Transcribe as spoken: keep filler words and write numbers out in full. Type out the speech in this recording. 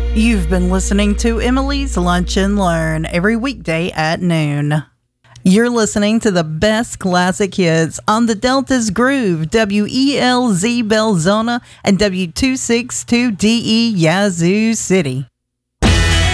You've been listening to Emily's Lunch and Learn every weekday at noon. You're listening to the best classic hits on the Delta's Groove, W E L Z Belzona and W two sixty-two D E Yazoo City.